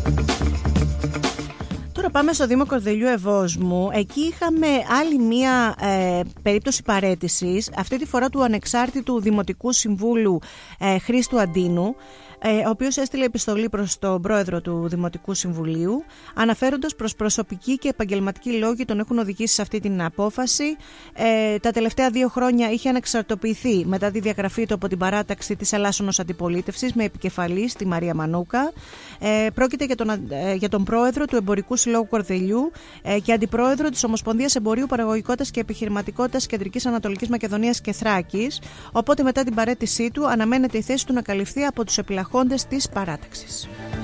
Τώρα πάμε στο Δήμο Κορδελιού Ευόσμου. Εκεί είχαμε άλλη μία περίπτωση παραίτησης, αυτή τη φορά του ανεξάρτητου Δημοτικού Συμβούλου Χρήστου Αντίνου, ο οποίος έστειλε επιστολή προς τον πρόεδρο του Δημοτικού Συμβουλίου, αναφέροντας προς προσωπική και επαγγελματική λόγοι τον έχουν οδηγήσει σε αυτή την απόφαση. Τα τελευταία 2 χρόνια είχε ανεξαρτοποιηθεί μετά τη διαγραφή του από την παράταξη της Ελλάσσονος Αντιπολίτευσης με επικεφαλής τη Μαρία Μανούκα. Πρόκειται για τον πρόεδρο του Εμπορικού Συλλόγου Κορδελιού και αντιπρόεδρο της Ομοσπονδίας Εμπορίου, Παραγωγικότητας και Επιχειρηματικότητας Κεντρικής Ανατολικής Μακεδονίας και Θράκης. Οπότε μετά την παραίτησή του αναμένεται η θέση του να καλυφθεί από τους επιλαχόντες της παράταξης.